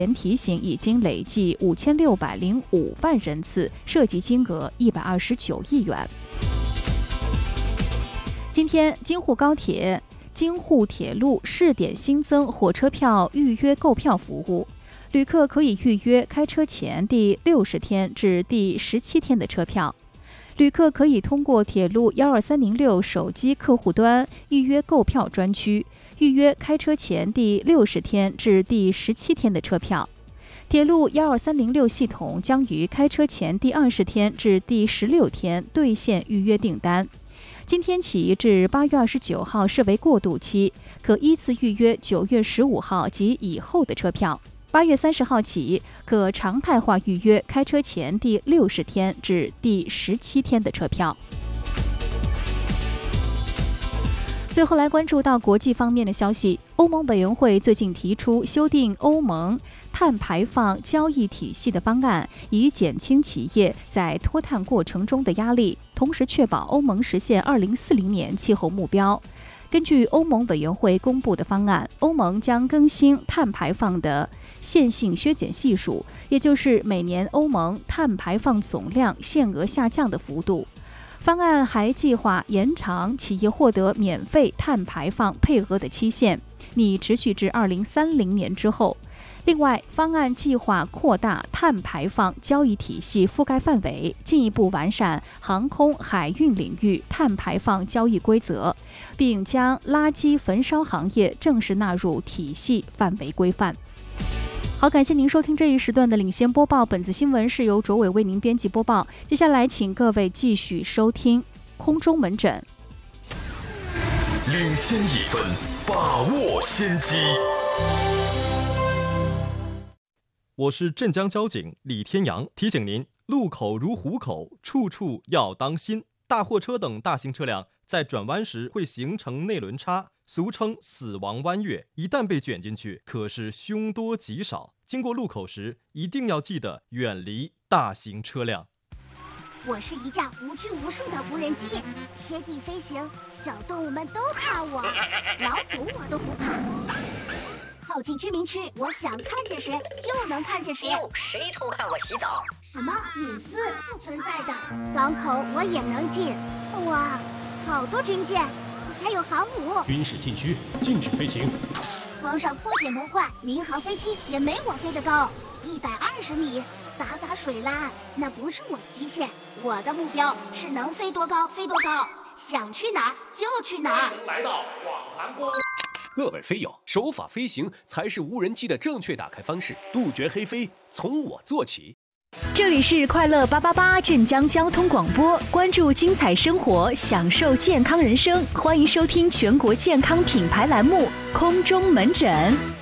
提醒已经累计5605万人次，涉及金额129亿元。今天，京沪高铁、京沪铁路试点新增火车票预约购票服务，旅客可以预约开车前第60天至第17天的车票。旅客可以通过铁路12306手机客户端预约购票专区，预约开车前第60天至第17天的车票。铁路12306系统将于开车前第20天至第16天兑现预约订单。今天起至8月29号视为过渡期，可依次预约9月15号及以后的车票。8月30号起，可常态化预约开车前第60天至第17天的车票。最后来关注到国际方面的消息，欧盟委员会最近提出修订欧盟碳排放交易体系的方案，以减轻企业在脱碳过程中的压力，同时确保欧盟实现2040年气候目标。根据欧盟委员会公布的方案，欧盟将更新碳排放的线性削减系数，也就是每年欧盟碳排放总量限额下降的幅度。方案还计划延长企业获得免费碳排放配额的期限，拟持续至2030年之后。另外，方案计划扩大碳排放交易体系覆盖范围，进一步完善航空海运领域碳排放交易规则，并将垃圾焚烧行业正式纳入体系范围规范。好，感谢您收听这一时段的领先播报。本次新闻是由卓伟为您编辑播报。接下来，请各位继续收听空中门诊。 领先一分，把握先机。 我是镇江交警李天阳，提醒您：路口如虎口，处处要当心。大货车等大型车辆在转弯时会形成内轮差，俗称死亡弯月，一旦被卷进去，可是凶多吉少。经过路口时，一定要记得远离大型车辆。 我是一架无拘无束的无人机，贴地飞行，小动物们都怕我，老虎我都不怕。靠近居民区，我想看见谁就能看见谁。 哟，谁偷看我洗澡？ 什么隐私不存在的？港口我也能进。哇，好多军舰，还有航母。 军事禁区，禁止飞行。 皇上破解模块，民航飞机也没我飞得高，120米，洒水啦。那不是我的极限，我的目标是能飞多高飞多高，想去哪儿就去哪儿。 来到广寒宫。 各位飞友，守法飞行才是无人机的正确打开方式，杜绝黑飞，从我做起。 这里是快乐888镇江交通广播，关注精彩生活，享受健康人生，欢迎收听全国健康品牌栏目《空中门诊》。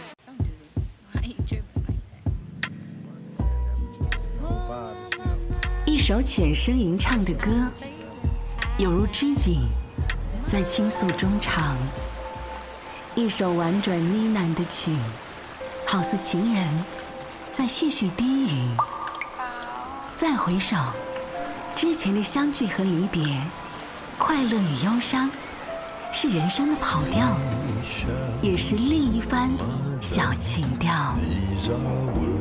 一首浅声吟唱的歌，有如知己在倾诉衷肠；一首婉转呢喃的曲，好似情人在絮絮低语。再回首，之前的相聚和离别，快乐与忧伤，是人生的跑调，也是另一番小情调。